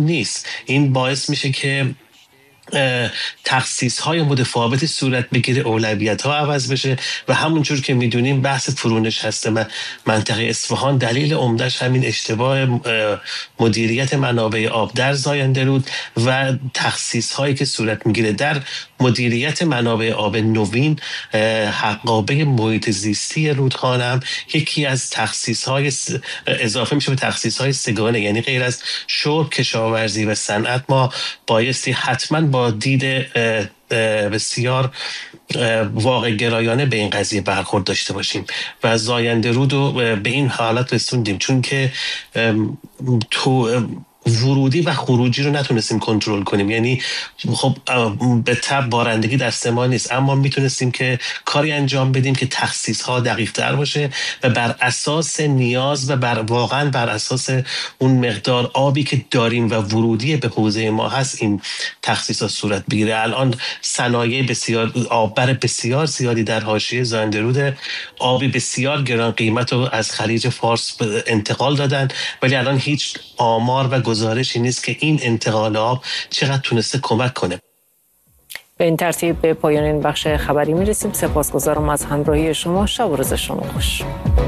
نیست. این باعث میشه که تخصیص های متفاوتی صورت بگیره، اولویت ها عوض بشه و همونجور که میدونیم بحث فرونش هست منطقه اصفهان دلیل عمدهش همین اشتباه مدیریت منابع آب در زاینده رود و تخصیص هایی که صورت میگیره در مدیریت منابع آب نوین. حقابه محیط زیستی رودخانه هم یکی از تخصیص های اضافه میشه به تخصیص های سگانه، یعنی غیر از شرب، کشاورزی و صنعت ما بایستی حتما با دید بسیار واقع گرایانه به این قضیه برخورد داشته باشیم و زاینده رود رو به این حالت رسوندیم، چون که تو ورودی و خروجی رو نتونستیم کنترل کنیم. یعنی خب به طب بارندگی دست ما نیست، اما میتونستیم که کاری انجام بدیم که تخصیص ها دقیق تر باشه و بر اساس نیاز و واقعا بر اساس اون مقدار آبی که داریم و ورودی به حوزه ما هست این تخصیص ها صورت بگیره. الان صنایع بسیار آببر بسیار زیادی در حاشیه زاینده رود، آبی بسیار گران قیمت رو از خلیج فارس انتقال دادن، ولی الان هیچ آمار و گزارشی نیست که این انتقال آب چقدر تونسته کمک کنه. به این ترتیب به پایان این بخش خبری میرسیم. سپاسگزارم از همراهی شما. شب و روز شما خوش.